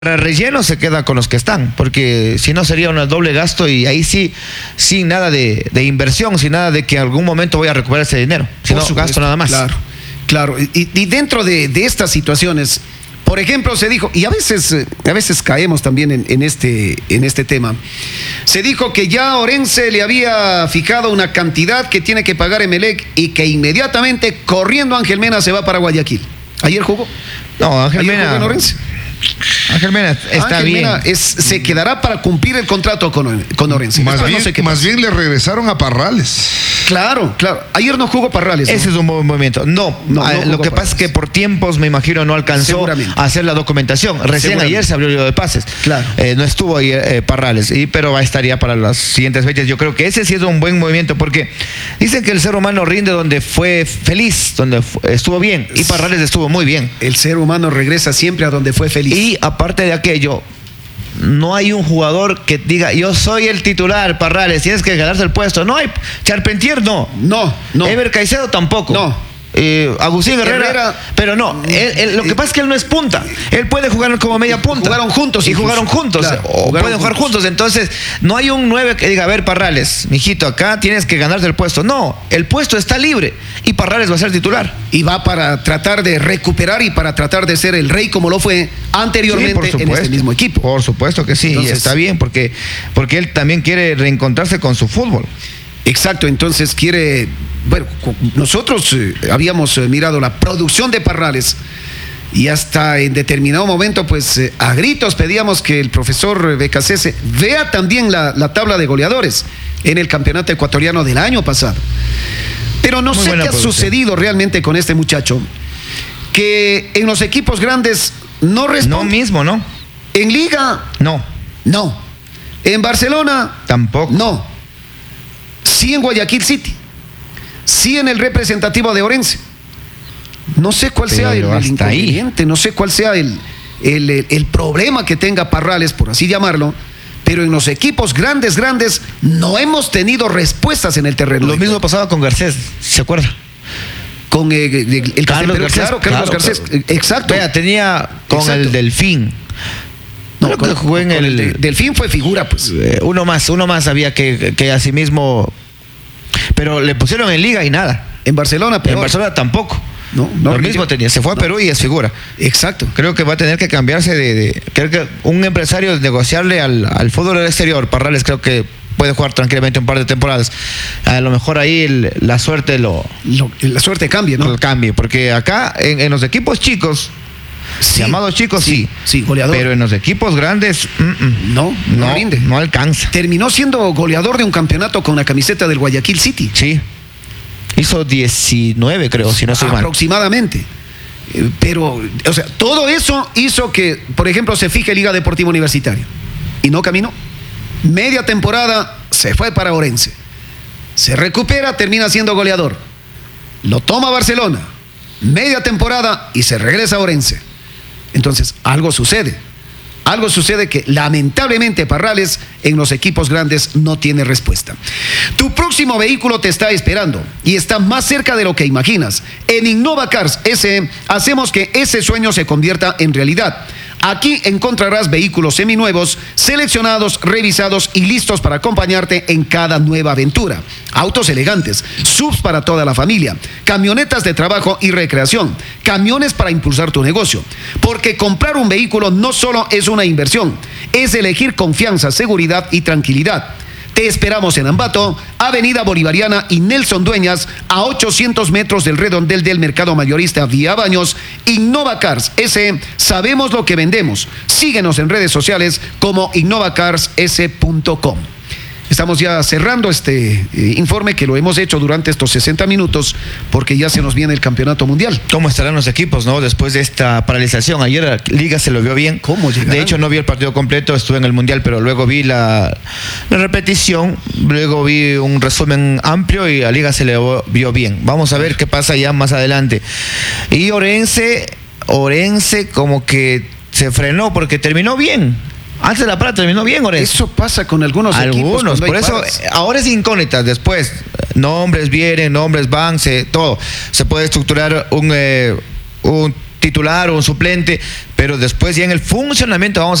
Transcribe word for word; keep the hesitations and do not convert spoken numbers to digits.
Para relleno se queda con los que están, porque si no sería un doble gasto y ahí sí, sin nada de, de inversión, sin nada de que en algún momento voy a recuperar ese dinero, sino su gasto nada más. Claro, claro. Y, y dentro de, de estas situaciones, por ejemplo, se dijo, y a veces, a veces caemos también en, en, este, en este tema, se dijo que ya Orense le había fijado una cantidad que tiene que pagar Emelec y que inmediatamente, corriendo Ángel Mena, se va para Guayaquil. ¿Ayer jugó? No, Ángel ¿Ayer Mena... jugó en Orense? Ángel Mena está Ángel bien. Mena es, se quedará para cumplir el contrato con, con Orense. Más, bien, no sé qué más pasa. bien le regresaron a Parrales. Claro, claro. Ayer no jugó Parrales, ¿no? Ese es un buen movimiento. No, No, ah, no lo jugó que pasa es Parrales. que por tiempos, me imagino, no alcanzó Seguramente. a hacer la documentación. Recién Seguramente. ayer se abrió el libro de pases. Claro. Eh, no estuvo ahí eh, Parrales, y, pero va a estar ya para las siguientes fechas. Yo creo que ese sí es un buen movimiento, porque dicen que el ser humano rinde donde fue feliz, donde fu- estuvo bien, y Parrales estuvo muy bien. El ser humano regresa siempre a donde fue feliz. Y aparte de aquello, no hay un jugador que diga, yo soy el titular, Parrales, tienes que ganarse el puesto. No hay. Charpentier no. No, no. Ever Caicedo tampoco. No. Eh, Agustín Herrera, Herrera, pero no, él- él- lo que pasa es que él no es punta, él puede jugar como media punta. Jugaron juntos y incluso. jugaron juntos, Claro, o jugaron pueden jugar juntos. juntos. Entonces, no hay un nueve que diga, a ver, Parrales, mijito, acá tienes que ganarte el puesto. No, el puesto está libre y Parrales va a ser titular. Y va para tratar de recuperar y para tratar de ser el rey como lo fue anteriormente Sí, por en supuesto. este mismo equipo. Por supuesto que sí, Entonces- y está bien, porque, porque él también quiere reencontrarse con su fútbol. Exacto, entonces quiere... Bueno, cu- nosotros eh, habíamos eh, mirado la producción de Parrales y hasta en determinado momento, pues eh, a gritos pedíamos que el profesor Becasese vea también la, la tabla de goleadores en el campeonato ecuatoriano del año pasado. Pero no Muy sé buena qué ha producción. sucedido realmente con este muchacho, que en los equipos grandes no No responde. mismo, ¿no? En Liga, No, no. En Barcelona, tampoco. no. Sí en Guayaquil City. Sí en el representativo de Orense. No sé cuál sea el, Pero el hasta ahí. inconveniente, no sé cuál sea el, el, el- el problema que tenga Parrales, por así llamarlo, pero en los equipos grandes, grandes, no hemos tenido respuestas en el terreno. Lo mismo pasaba con Garcés, ¿se acuerda? Con eh, el, el Carlos Castelpero, Garcés. claro, Carlos claro, Garcés, claro. exacto. Vea, tenía con Exacto. el Delfín. No, Creo con- que jugó en con el... de- Delfín fue figura, pues. Eh, uno más, uno más había que, que asimismo... Pero le pusieron en Liga y nada. En Barcelona, pero En Barcelona tampoco. No, no Lo rindió. mismo tenía. Se fue a No. Perú y es figura. Exacto. Creo que va a tener que cambiarse de... de- creo que un empresario negociarle al, al fútbol del exterior. Parrales creo que puede jugar tranquilamente un par de temporadas. A lo mejor ahí el- la suerte lo, Lo- la suerte cambia, ¿no? lo cambie. Porque acá en, en los equipos chicos, Sí. llamados chicos, sí. Sí, goleador. Pero en los equipos grandes, mm, mm, No, no rinde. No alcanza. Terminó siendo goleador de un campeonato con la camiseta del Guayaquil City. Sí. Hizo diecinueve, creo, si no estoy mal. Aproximadamente. Eh, Pero, o sea, todo eso hizo que, por ejemplo, se fije Liga Deportiva Universitaria. Y no caminó. Media temporada se fue para Orense. Se recupera, termina siendo goleador. Lo toma Barcelona. Media temporada y se regresa a Orense. Entonces, algo sucede. Algo sucede que lamentablemente Parrales en los equipos grandes no tiene respuesta. Tu próximo vehículo te está esperando y está más cerca de lo que imaginas. En Innova Cars S E hacemos que ese sueño se convierta en realidad. Aquí encontrarás vehículos seminuevos, seleccionados, revisados y listos para acompañarte en cada nueva aventura. Autos elegantes, subs para toda la familia, camionetas de trabajo y recreación, camiones para impulsar tu negocio. Porque comprar un vehículo no solo es una inversión, es elegir confianza, seguridad y tranquilidad. Te esperamos en Ambato, Avenida Bolivariana y Nelson Dueñas, a ochocientos metros del redondel del Mercado Mayorista Vía Baños. Innova Cars S E, sabemos lo que vendemos. Síguenos en redes sociales como innova cars s punto com. Estamos ya cerrando este eh, informe que lo hemos hecho durante estos sesenta minutos porque ya se nos viene el campeonato mundial. ¿Cómo estarán los equipos, no? Después de esta paralización. Ayer la Liga se lo vio bien. ¿Cómo llegarán? De hecho, no vi el partido completo, estuve en el Mundial, pero luego vi la, la repetición, luego vi un resumen amplio y a Liga se le vio bien. Vamos a ver qué pasa ya más adelante. Y Orense, Orense como que se frenó porque terminó bien. Antes de la parada terminó bien, Orense. Eso pasa con algunos, equipos. Algunos, cuando por hay eso paras. ahora es incógnita. Después, nombres vienen, nombres van, se, todo. Se puede estructurar un, eh, un titular o un suplente, pero después ya en el funcionamiento vamos